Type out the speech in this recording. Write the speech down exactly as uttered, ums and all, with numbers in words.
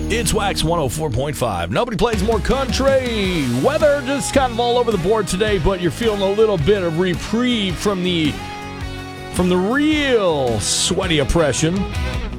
It's Wax one oh four point five. Nobody plays more country. Weather just kind of all over the board today, but you're feeling a little bit of reprieve from the from the real sweaty oppression.